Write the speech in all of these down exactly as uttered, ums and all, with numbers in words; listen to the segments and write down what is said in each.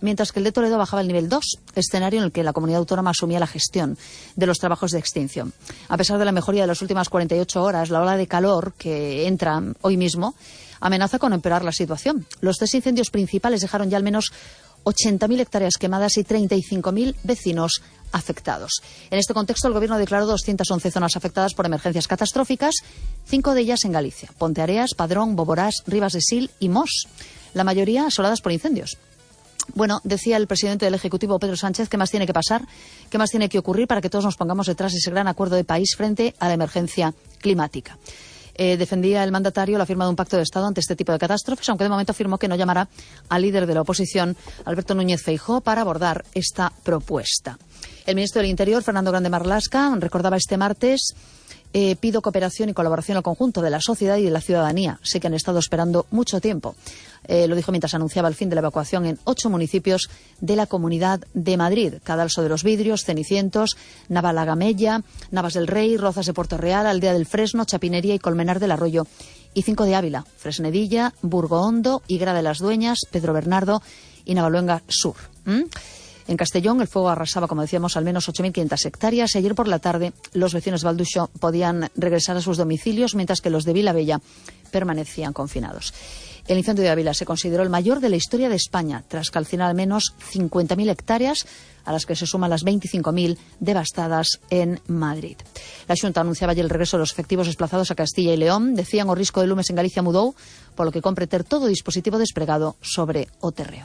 mientras que el de Toledo bajaba al nivel dos, escenario en el que la comunidad autónoma asumía la gestión de los trabajos de extinción. A pesar de la mejoría de las últimas cuarenta y ocho horas, la ola de calor que entra hoy mismo amenaza con empeorar la situación. Los tres incendios principales dejaron ya al menos ochenta mil hectáreas quemadas y treinta y cinco mil vecinos afectados. En este contexto, el Gobierno declaró doscientas once zonas afectadas por emergencias catastróficas, cinco de ellas en Galicia: Ponteareas, Padrón, Boborás, Rivas de Sil y Mos, la mayoría asoladas por incendios. Bueno, decía el presidente del Ejecutivo, Pedro Sánchez, ¿qué más tiene que pasar? ¿Qué más tiene que ocurrir para que todos nos pongamos detrás de ese gran acuerdo de país frente a la emergencia climática? Eh, defendía el mandatario la firma de un pacto de Estado ante este tipo de catástrofes, aunque de momento afirmó que no llamará al líder de la oposición, Alberto Núñez Feijóo, para abordar esta propuesta. El ministro del Interior, Fernando Grande Marlaska, recordaba este martes: eh, pido cooperación y colaboración al conjunto de la sociedad y de la ciudadanía. Sé que han estado esperando mucho tiempo. Eh, lo dijo mientras anunciaba el fin de la evacuación en ocho municipios de la Comunidad de Madrid: Cadalso de los Vidrios, Cenicientos, Navalagamella, Navas del Rey, Rozas de Puerto Real, Aldea del Fresno, Chapinería y Colmenar del Arroyo, y cinco de Ávila: Fresnedilla, Burgo Hondo, Higuera de las Dueñas, Pedro Bernardo y Navaluenga Sur. ¿Mm? En Castellón, el fuego arrasaba, como decíamos, al menos ocho mil quinientas hectáreas, y ayer por la tarde los vecinos de Valduxo podían regresar a sus domicilios, mientras que los de Vilabella permanecían confinados. El incendio de Ávila se consideró el mayor de la historia de España, tras calcinar al menos cincuenta mil hectáreas, a las que se suman las veinticinco mil devastadas en Madrid. La Xunta anunciaba ayer el regreso de los efectivos desplazados a Castilla y León. Decían o risco de lumes en Galicia mudou, por lo que compre ter todo dispositivo desplegado sobre o terreo.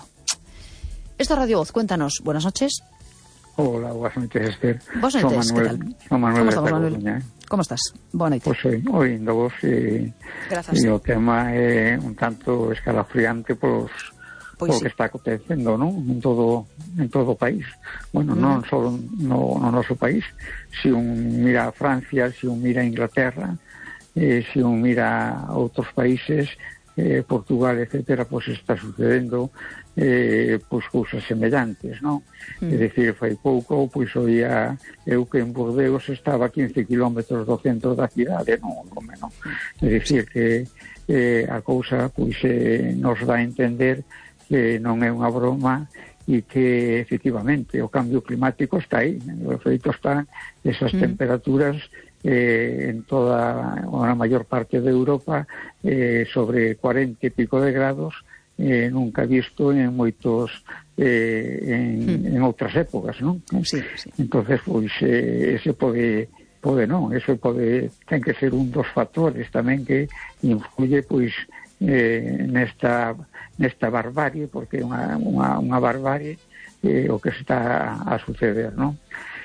Esta Radio Voz, cuéntanos. Buenas noches. Hola, buenas noches, Esther. Buenas noches, ¿qué tal? Son Manuel ¿Cómo de estamos, Manuel? Coruña. ¿Cómo estás? Buenas noches. Pois pues, oindo vos e, e o tema é un tanto escalafriante polos, pois polo sí. que está acontecendo, non? En todo en todo o país. Bueno, mm. non só no, no noso país. Se un mira a Francia, se un mira a Inglaterra, eh, se un mira a outros países, eh, Portugal, etcétera, pois pues está sucedendo eh, pois cousas semellantes, non? Mm. É dicir, fai pouco, pois oía eu que en Burdeos estaba a quince kilómetros do centro da cidade, non? non. É dicir, que eh, a cousa pois eh, nos dá a entender que non é unha broma e que, efectivamente, o cambio climático está aí. O efeito está esas mm. temperaturas eh, en toda, ou na maior parte de Europa, eh, sobre cuarenta e pico de grados, Eh, nunca visto en moitos eh, en, mm. en outras épocas, non? Sí, sí. Entonces, pois, eh, ese pode, pode non, eso pode, ten que ser un dos factores tamén que influye, pois, eh, nesta, nesta barbarie, porque é unha, unha, unha barbarie eh, o que está a suceder, non?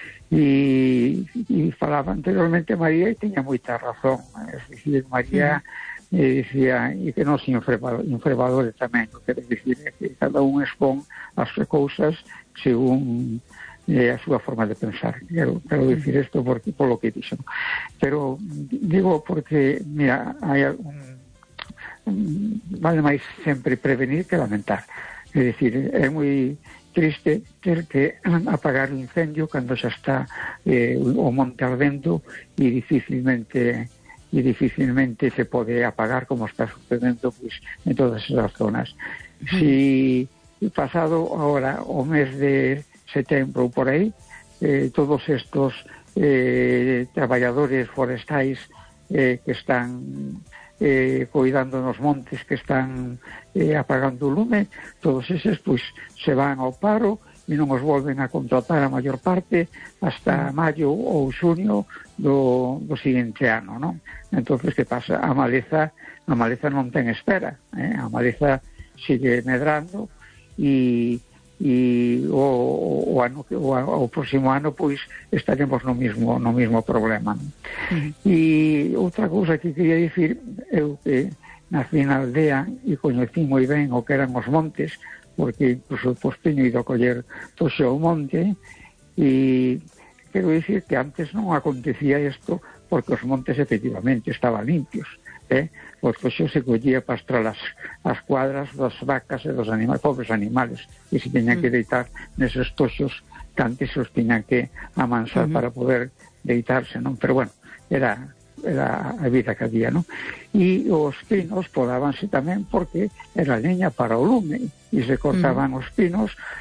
E, e falaba anteriormente María e teña moita razón, é dicir, María mm. e dicía, e que non se infrebadores tamén, o que quere dicir é que cada un expón as cousas según eh, a súa forma de pensar. Quero, quero dicir isto porque, polo que dixo. Pero digo porque, mira, hai un, un, vale máis sempre prevenir que lamentar. É dicir, é moi triste ter que apagar o incendio cando xa está eh, o monte ardendo e dificilmente e dificilmente se pode apagar como está sucedendo pois, en todas esas zonas. Uh-huh. Si pasado ahora o mes de setembro por aí, eh, todos estos eh, traballadores forestais eh, que están eh, cuidando nos montes, que están eh, apagando o lume, todos eses pois, se van ao paro e non os volven a contratar a maior parte hasta maio ou xuño do, do seguinte ano, non? Entonces, que pasa? A maleza, a maleza non ten espera, eh? A maleza sigue medrando e, e o, o, ano, o, o próximo ano pois estaremos no mismo, no mismo problema. Uh-huh. E outra cousa que quería dicir, eu que nací na aldea e coñecí moi ben o que eran os montes, porque incluso pois, teño ido a coller toxo ao monte, e quero dicir que antes non acontecía isto porque os montes efectivamente estaban limpios, eh? Os toxos se collía para pastrar as, as cuadras das vacas e dos animais, pobres animales, e se teñan que deitar neses toxos que antes os teñan que amansar uh-huh. para poder deitarse, non? Pero bueno, era... era a vida que había, non? E os pinos podábanse tamén porque era leña para o lume e se cortaban mm. os pinos